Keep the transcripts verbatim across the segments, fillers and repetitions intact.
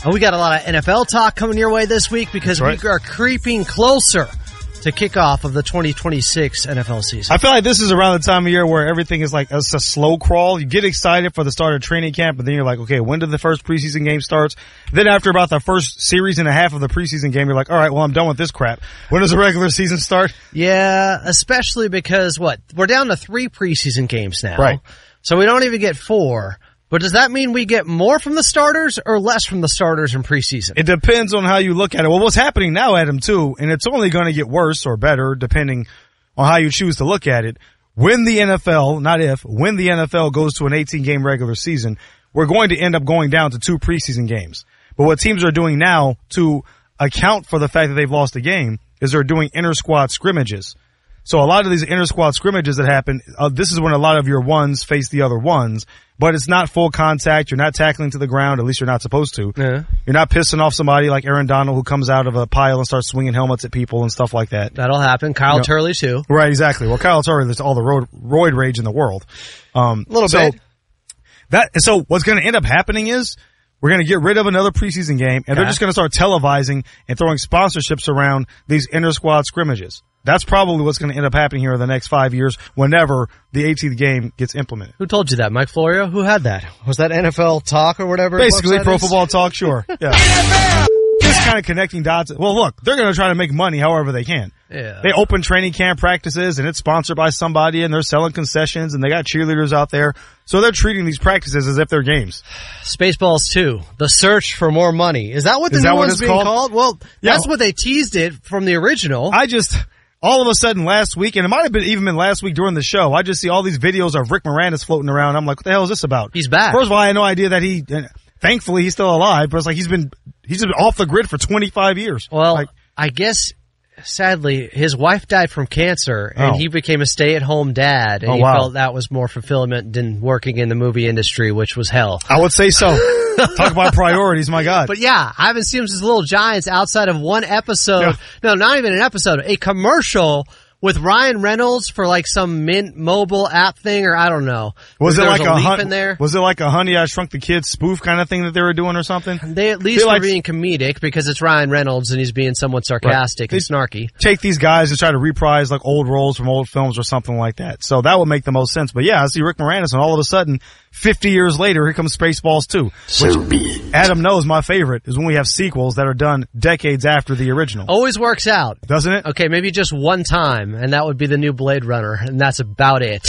And we got a lot of N F L talk coming your way this week because right. we are creeping closer to kickoff of the twenty twenty-six N F L season. I feel like this is around the time of year where everything is like, it's a slow crawl. You get excited for the start of training camp, but then you're like, okay, when did the first preseason game starts? Then after about the first series and a half of the preseason game, you're like, all right, well, I'm done with this crap. When does the regular season start? Yeah, especially because what? We're down to three preseason games now. Right. So we don't even get four. But does that mean we get more from the starters or less from the starters in preseason? It depends on how you look at it. Well, what's happening now, Adam, too, and it's only going to get worse or better depending on how you choose to look at it. When the N F L, not if, when the N F L goes to an eighteen-game regular season, we're going to end up going down to two preseason games. But what teams are doing now to account for the fact that they've lost a game is they're doing inter-squad scrimmages. So a lot of these inter-squad scrimmages that happen, uh, this is when a lot of your ones face the other ones, but it's not full contact. You're not tackling to the ground. At least you're not supposed to. Yeah. You're not pissing off somebody like Aaron Donald who comes out of a pile and starts swinging helmets at people and stuff like that. That'll happen. Kyle You know, Turley, too. Right, exactly. Well, Kyle Turley, there's all the roid, roid rage in the world. Um, A little so bit. That, so what's going to end up happening is we're going to get rid of another preseason game, and Okay. they're just going to start televising and throwing sponsorships around these inter-squad scrimmages. That's probably what's going to end up happening here in the next five years whenever the eighteenth game gets implemented. Who told you that? Mike Florio? Who had that? Was that N F L Talk or whatever? Basically, website Pro is? Football Talk, sure. Yeah. Just kind of connecting dots. Well, look, they're going to try to make money however they can. Yeah. They open training camp practices, and it's sponsored by somebody, and they're selling concessions, and they got cheerleaders out there. So they're treating these practices as if they're games. Spaceballs two, the search for more money. Is that what the Is new that what one's it's being called? called? Well, Yeah. that's what they teased it from the original. I just, all of a sudden last week, and it might have been even been last week during the show, I just see all these videos of Rick Moranis floating around. I'm like, what the hell is this about? He's back. First of all, I had no idea that he, and thankfully he's still alive, but it's like he's been, he's been off the grid for twenty-five years. Well, like, I guess, sadly, his wife died from cancer, and Oh. he became a stay-at-home dad, and Oh, he wow. felt that was more fulfillment than working in the movie industry, which was hell. I would say so. Talk about priorities, my God. But yeah, I haven't seen him since Little Giants outside of one episode. Yeah. No, not even an episode. A commercial with Ryan Reynolds for like some Mint mobile app thing, or I don't know. Was it there like was a, a leap hun- in there? Was it like a Honey I Shrunk the Kids spoof kind of thing that they were doing or something? They at least They were like- being comedic because it's Ryan Reynolds and he's being somewhat sarcastic Right. and snarky. Take these guys and try to reprise like old roles from old films or something like that. So that would make the most sense. But yeah, I see Rick Moranis, and all of a sudden, fifty years later, here comes Spaceballs two. Which Adam knows my favorite is when we have sequels that are done decades after the original. Always works out. Doesn't it? Okay, maybe just one time, and that would be the new Blade Runner, and that's about it.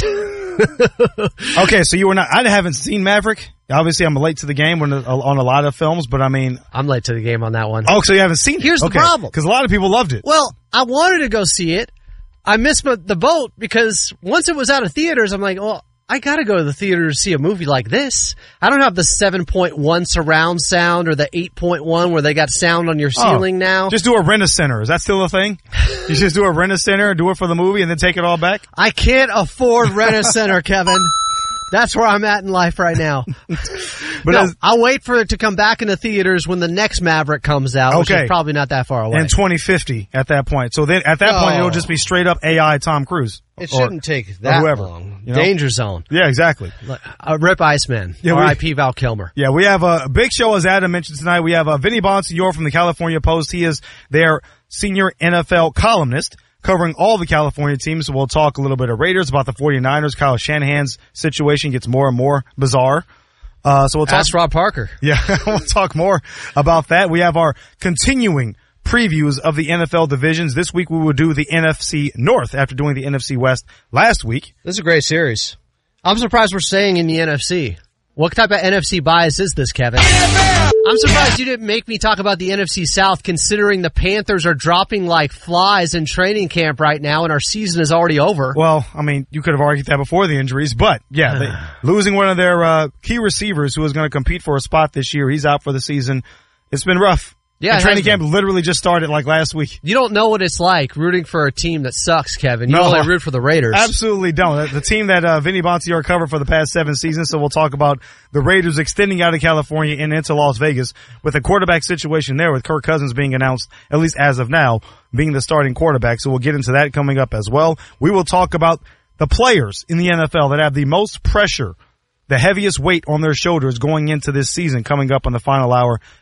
Okay, so you were not, I haven't seen Maverick. Obviously, I'm late to the game on a, on a lot of films, but I mean, I'm late to the game on that one. oh, so you haven't seen it? Here's the Okay. problem. Because a lot of people loved it. Well, I wanted to go see it. I missed my, the boat because once it was out of theaters, I'm like, well, I gotta go to the theater to see a movie like this. I don't have the seven point one surround sound or the eight point one where they got sound on your ceiling Oh, now. Just do a rent-a-center. Is that still a thing? You just do a rent-a-center and do it for the movie and then take it all back? I can't afford Rent-A-Center, Kevin. That's where I'm at in life right now. But no, as, I'll wait for it to come back in the theaters when the next Maverick comes out, which Okay. is probably not that far away. in twenty fifty at that point. So then at that point, Oh. it'll just be straight up A I Tom Cruise. It Or- shouldn't take that whoever, long. you know? Danger Zone. Yeah, exactly. Uh, Rip Iceman. Yeah, we- R I P Val Kilmer. Yeah, we have a big show, as Adam mentioned tonight. We have uh, Vinny Bonsignore from the California Post. He is their senior N F L columnist, covering all the California teams. So we'll talk a little bit of Raiders, about the 49ers. Kyle Shanahan's situation gets more and more bizarre. Uh, so we'll talk. Ask Rob Parker. Yeah, we'll talk more about that. We have our continuing previews of the N F L divisions. This week we will do the N F C North after doing the N F C West last week. This is a great series. I'm surprised we're staying in the N F C. What type of N F C bias is this, Kevin? I'm surprised you didn't make me talk about the N F C South, considering the Panthers are dropping like flies in training camp right now and our season is already over. Well, I mean, you could have argued that before the injuries, but yeah, they, losing one of their uh, key receivers who was going to compete for a spot this year, he's out for the season. It's been rough. Yeah, and it training has camp literally just started like last week. You don't know what it's like rooting for a team that sucks, Kevin. You No. only root for the Raiders. Absolutely don't. The team that uh, Vinny Bonsignore covered for the past seven seasons, so we'll talk about the Raiders extending out of California and into Las Vegas with a quarterback situation there with Kirk Cousins being announced, at least as of now, being the starting quarterback. So we'll get into that coming up as well. We will talk about the players in the N F L that have the most pressure, the heaviest weight on their shoulders going into this season coming up on the final hour